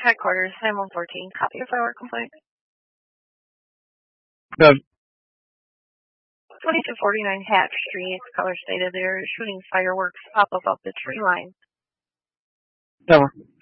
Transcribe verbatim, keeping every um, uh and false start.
Headquarters, nine one fourteen. Copy of firework complaint. Done. twenty-two forty-nine Hatch Street, color stated there, shooting fireworks off above the tree line. Never.